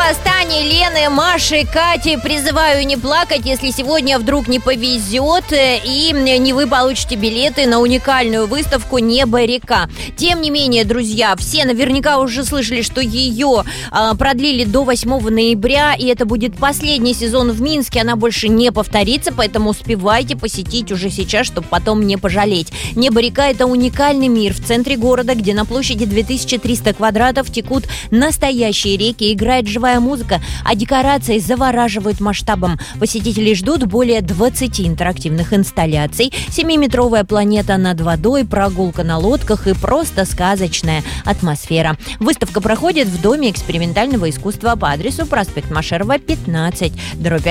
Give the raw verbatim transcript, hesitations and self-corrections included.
Тани, Лены, Маши, Кати. Призываю не плакать, если сегодня вдруг не повезет и не вы получите билеты на уникальную выставку «Небо-река». Тем не менее, друзья, все наверняка уже слышали, что ее а, продлили до восьмого ноября, и это будет последний сезон в Минске. Она больше не повторится, поэтому успевайте посетить уже сейчас, чтобы потом не пожалеть. «Небо-река» — это уникальный мир в центре города, где на площади две тысячи триста квадратов текут настоящие реки, играет живая музыка, а декорации завораживают масштабом. Посетителей ждут более двадцати интерактивных инсталляций, семиметровая планета над водой, прогулка на лодках и просто сказочная атмосфера. Выставка проходит в Доме экспериментального искусства по адресу проспект Машерова, пятнадцать, дробь